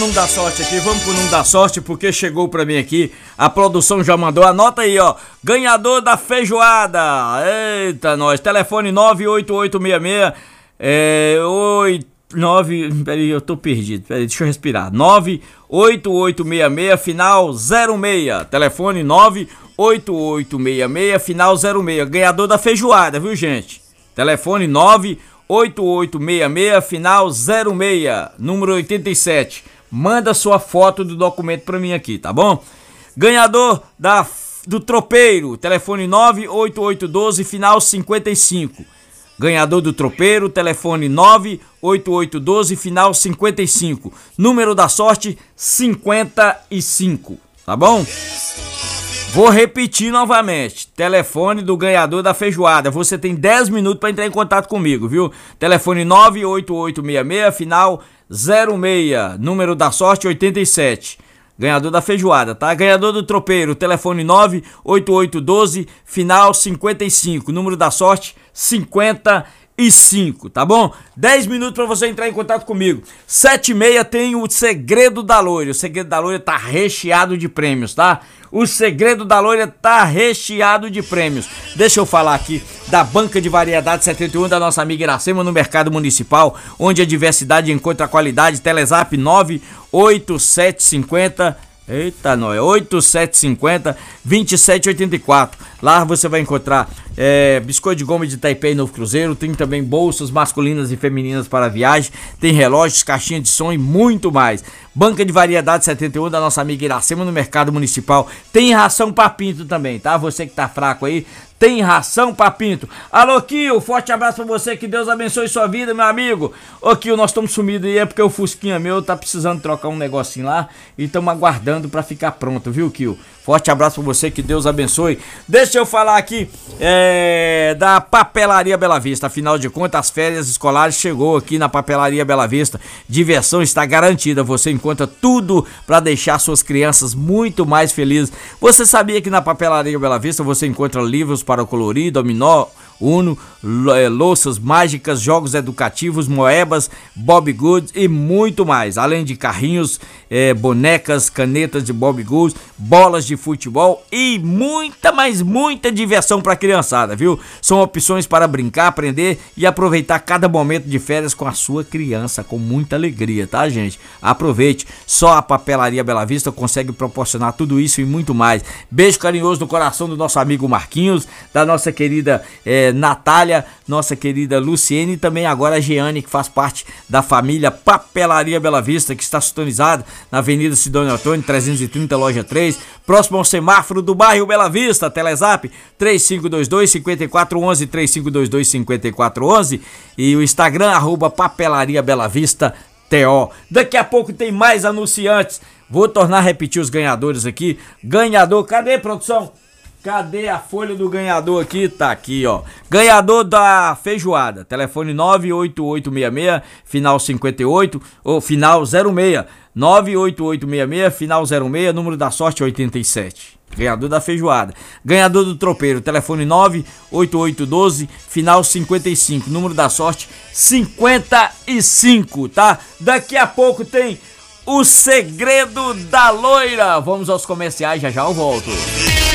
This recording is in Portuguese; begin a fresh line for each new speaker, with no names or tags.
Número da sorte aqui, vamos pro número da sorte, porque chegou pra mim aqui, a produção já mandou, anota aí, ó, ganhador da feijoada, eita nós, telefone 98866, peraí, eu tô perdido, peraí, deixa eu respirar, 98866, final 06, telefone 98866, final 06, ganhador da feijoada, viu gente, telefone 98866, final 06, número 87. Manda sua foto do documento pra mim aqui, tá bom? Ganhador do tropeiro, telefone 98812, final 55. Ganhador do tropeiro, telefone 98812, final 55. Número da sorte, 55, tá bom? Vou repetir novamente, telefone do ganhador da feijoada, você tem 10 minutos para entrar em contato comigo, viu? Telefone 98866, final 06, número da sorte 87, ganhador da feijoada, tá? Ganhador do tropeiro, telefone 98812, final 55, número da sorte 55, tá bom? 10 minutos pra você entrar em contato comigo. 7h30 tem o Segredo da Loira. O Segredo da Loira tá recheado de prêmios, tá? O Segredo da Loira tá recheado de prêmios. Deixa eu falar aqui da Banca de Variedade 71 da nossa amiga Iracema no Mercado Municipal, onde a diversidade encontra a qualidade. Telezap 98750 Eita, nós, 8750-2784. Lá você vai encontrar biscoito de goma de Taipei Novo Cruzeiro. Tem também bolsas masculinas e femininas para viagem. Tem relógios, caixinha de som e muito mais. Banca de Variedade 71 da nossa amiga Iracema no Mercado Municipal. Tem ração pra pinto também, tá? Você que tá fraco aí, tem ração pra pinto. Alô, Kio, forte abraço pra você, que Deus abençoe sua vida, meu amigo. Ô, Kio, nós estamos sumidos aí, é porque o Fusquinha meu tá precisando trocar um negocinho lá e estamos aguardando pra ficar pronto, viu, Kio? Forte abraço pra você, que Deus abençoe. Deixa eu falar aqui da Papelaria Bela Vista. Afinal de contas, as férias escolares chegou aqui na Papelaria Bela Vista. Diversão está garantida. Você encontra tudo para deixar suas crianças muito mais felizes. Você sabia que na Papelaria Bela Vista você encontra livros para colorir, dominó, Uno, louças mágicas, jogos educativos, moebas, Bob Goods e muito mais. Além de carrinhos, bonecas, canetas de Bob Goods, bolas de futebol e muita, mas muita diversão para a criançada, viu? São opções para brincar, aprender e aproveitar cada momento de férias com a sua criança com muita alegria, tá, gente? Aproveite. Só a Papelaria Bela Vista consegue proporcionar tudo isso e muito mais. Beijo carinhoso no coração do nosso amigo Marquinhos, da nossa querida Natália, nossa querida Luciene e também agora a Jeane, que faz parte da família Papelaria Bela Vista, que está sintonizada na Avenida Sidônio Antônio 330, loja 3, próximo ao semáforo do bairro Bela Vista. Telezap 3522-5411, 3522-5411 e o Instagram @Papelaria Bela Vista TO. Daqui a pouco tem mais anunciantes. Vou tornar a repetir os ganhadores aqui. Ganhador, cadê, produção? Cadê a folha do ganhador aqui? Tá aqui, ó. Ganhador da feijoada. Telefone 98866, final 58, ou final 06. 98866, final 06, número da sorte 87. Ganhador da feijoada. Ganhador do tropeiro. Telefone 98812, final 55, número da sorte 55, tá? Daqui a pouco tem o Segredo da Loira. Vamos aos comerciais, já já eu volto.